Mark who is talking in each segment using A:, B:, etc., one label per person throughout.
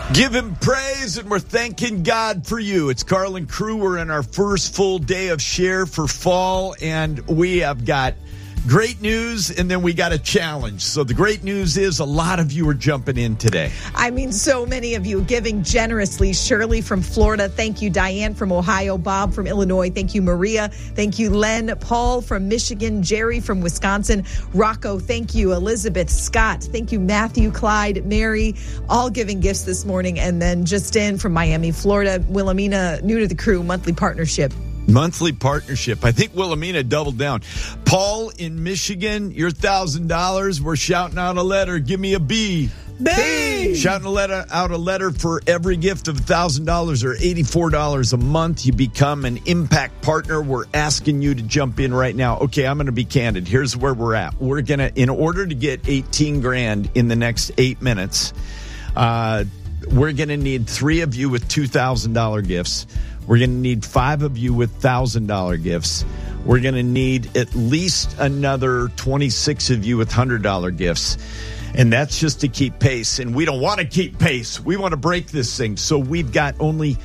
A: Give him praise, and we're thanking God for you. It's Carl and crew. We're in our first full day of share for fall, and we have got great news, and then we got a challenge. So the great news is a lot of you are jumping in today.
B: I mean, so many of you giving generously. Shirley from Florida, thank you. Diane from Ohio. Bob from Illinois, thank you. Maria, thank you. Len, Paul from Michigan. Jerry from Wisconsin. Rocco, thank you. Elizabeth, Scott, thank you. Matthew, Clyde, Mary, all giving gifts this morning. And then just in from Miami, Florida, Wilhelmina, new to the crew, monthly partnership.
A: Monthly partnership. I think Wilhelmina doubled down. Paul in Michigan, your $1,000. We're shouting out a letter. Give me a B.
B: B.
A: Shouting out a letter for every gift of $1,000 or $84 a month. You become an impact partner. We're asking you to jump in right now. Okay, I'm going to be candid. Here's where we're at. We're going to, in order to get 18 grand in the next 8 minutes, we're going to need 3 of you with $2,000 gifts. We're going to need 5 of you with $1,000 gifts. We're going to need at least another 26 of you with $100 gifts. And that's just to keep pace. And we don't want to keep pace. We want to break this thing. So we've got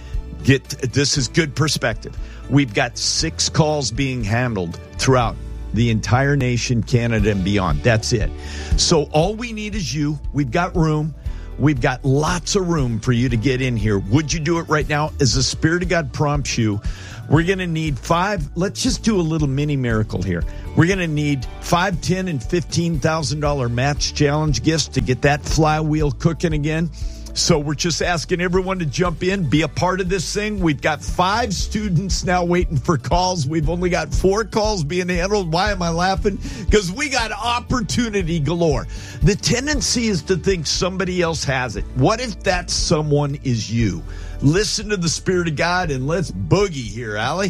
A: this is good perspective. We've got 6 calls being handled throughout the entire nation, Canada, and beyond. That's it. So all we need is you. We've got room. We've got lots of room for you to get in here. Would you do it right now? As the Spirit of God prompts you, we're going to need 5. Let's just do a little mini miracle here. We're going to need $5, $10, and $15,000 match challenge gifts to get that flywheel cooking again. So we're just asking everyone to jump in, be a part of this thing. We've got 5 students now waiting for calls. We've only got 4 calls being handled. Why am I laughing? Because we got opportunity galore. The tendency is to think somebody else has it. What if that someone is you? Listen to the Spirit of God and let's boogie here, Allie.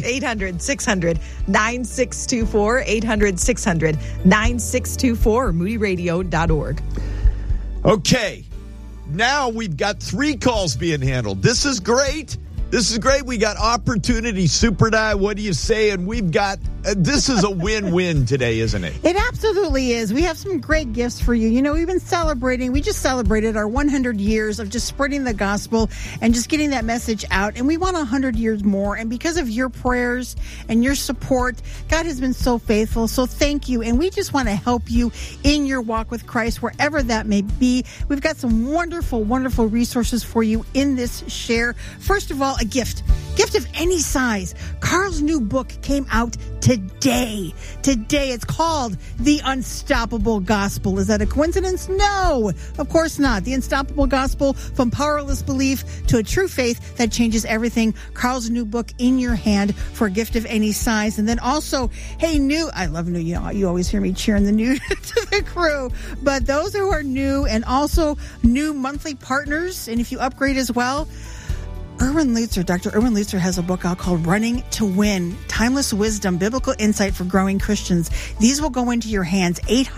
B: 800-600-9624, 800-600-9624, or moodyradio.org.
A: Okay. Now we've got 3 calls being handled. This is great. We got opportunity. Super Die, what do you say? And we've got, this is a win-win today, isn't it?
C: It absolutely is. We have some great gifts for you. You know, we've been celebrating. We just celebrated our 100 years of just spreading the gospel and just getting that message out. And we want 100 years more. And because of your prayers and your support, God has been so faithful. So thank you. And we just want to help you in your walk with Christ, wherever that may be. We've got some wonderful, wonderful resources for you in this share. First of all, a gift of any size. Carl's new book came out today. It's called The Unstoppable Gospel. Is that a coincidence? No, of course not. The Unstoppable Gospel, from powerless belief to a true faith that changes everything. Carl's new book in your hand for a gift of any size. And then also, hey, I love new. You always hear me cheering the new to the crew. But those who are new, and also new monthly partners, and if you upgrade as well, Dr. Erwin Lutzer has a book out called Running to Win, Timeless Wisdom, Biblical Insight for Growing Christians. These will go into your hands.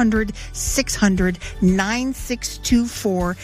C: 800-600-9624,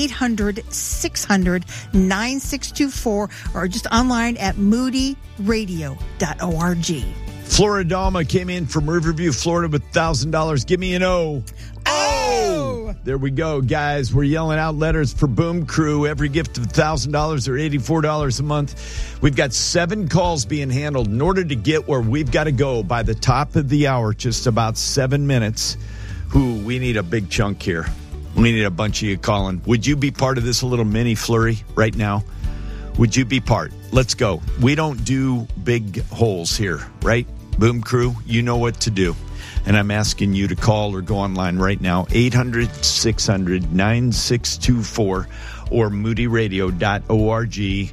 C: 800-600-9624, or just online at moodyradio.org.
A: Floridama came in from Riverview, Florida with $1,000. Give me an O.
B: Oh!
A: There we go, guys. We're yelling out letters for Boom Crew. Every gift of $1,000 or $84 a month. We've got 7 calls being handled in order to get where we've got to go by the top of the hour, just about 7 minutes. We need a big chunk here. We need a bunch of you calling. Would you be part of this little mini flurry right now? Would you be part? Let's go. We don't do big holes here, right? Boom Crew, you know what to do. And I'm asking you to call or go online right now, 800-600-9624 or moodyradio.org,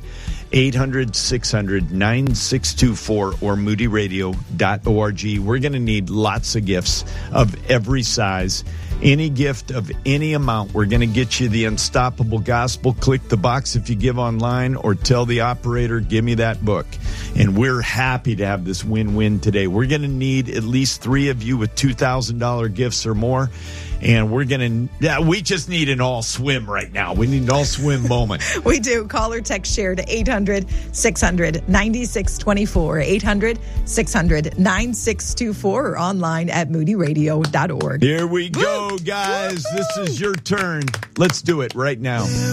A: 800-600-9624 or moodyradio.org. We're going to need lots of gifts of every size. Any gift of any amount, we're going to get you the Unstoppable Gospel. Click the box if you give online, or tell the operator, give me that book. And we're happy to have this win-win today. We're going to need at least 3 of you with $2,000 gifts or more. And we just need an all swim right now. We need an all swim moment.
B: We do. Call or text share to 800-600-9624, 800-600-9624, or online at moodyradio.org.
A: Here we go, guys. This is your turn. Let's do it right now.